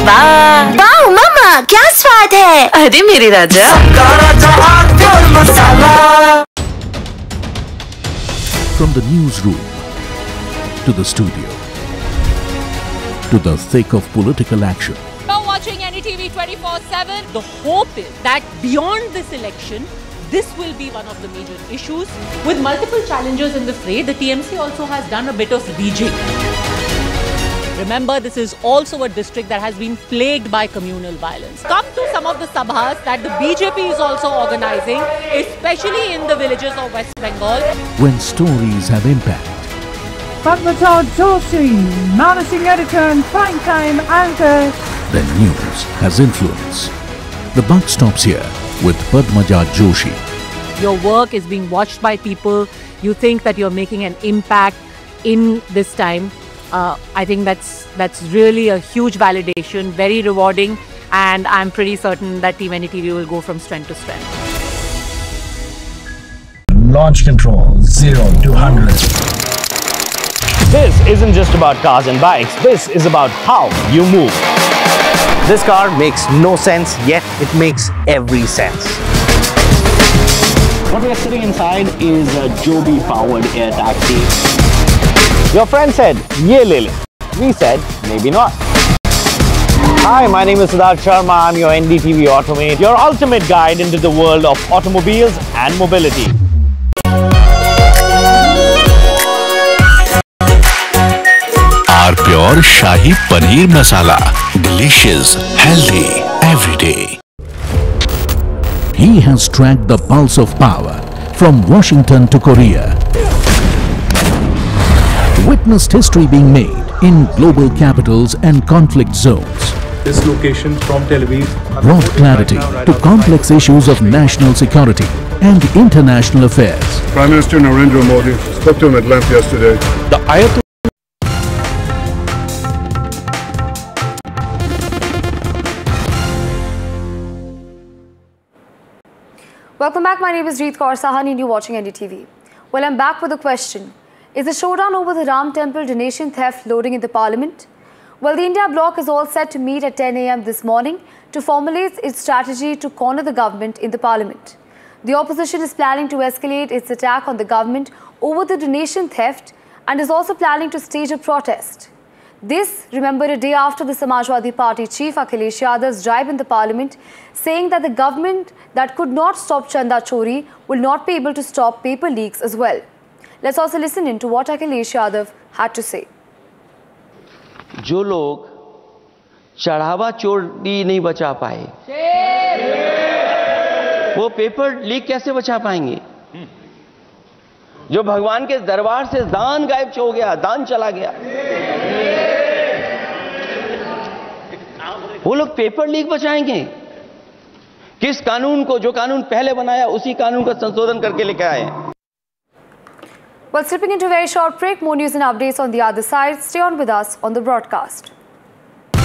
वाह वाह मामा, क्या स्वाद है। अरे मेरे राजा। From the newsroom to the studio to the thick of political action. Now watching NDTV 24/7. The hope is that beyond this election, this will be one of the major issues. With multiple challenges in the fray, the TMC also has done a bit of rejigging. Remember, this is also a district that has been plagued by communal violence. Come to some of the sabhas that the BJP is also organizing, especially in the villages of West Bengal. When stories have impact. Padmaja Joshi, managing editor and prime-time anchor. Then news has influence. The buck stops here with Padmaja Joshi. Your work is being watched by people. You think that you're making an impact in this time. I think that's really a huge validation, very rewarding, and I'm pretty certain that Team NDTV will go from strength to strength. Launch control 0 to 100. This isn't just about cars and bikes. This is about how you move. This car makes no sense, yet it makes every sense. What we are sitting inside is a Joby powered air taxi. Your friend said, "Ye le le." We said, maybe not. Hi, my name is Siddharth Sharma. I'm your NDTV Automate, your ultimate guide into the world of automobiles and mobility. Our pure Shahi Paneer Masala. Delicious, healthy, every day. He has tracked the pulse of power from Washington to Korea. Witnessed history being made in global capitals and conflict zones. This location from Tel Aviv Brought clarity to complex issues of national security and international affairs. Prime Minister Narendra Modi spoke to him at length yesterday. The Ayatollah. Welcome back. My name is Reet Kaur Sahani and you're watching NDTV. Well, I'm back with a question. Is the showdown over the Ram Temple donation theft loading in the Parliament? Well, the India bloc is all set to meet at 10 a.m. this morning to formulate its strategy to corner the government in the Parliament. The opposition is planning to escalate its attack on the government over the donation theft and is also planning to stage a protest. This, remember, a day after the Samajwadi Party chief Akhilesh Yadav's drive in the Parliament, saying that the government that could not stop Chanda Chori will not be able to stop paper leaks as well. Let's also listen in to what Akhilesh Yadav had to say. जो लोग चढ़ावा चोरी नहीं बचा पाए, वो paper leak कैसे बचा पाएंगे? जो भगवान के दरबार से दान गायब हो गया, दान चला गया, वो लोग पेपर लीक बचाएंगे? किस कानून को, जो कानून पहले बनाया उसी कानून का संशोधन करके लेके आए? Well, slipping into a very short break, more news and updates on the other side. Stay on with us on the broadcast.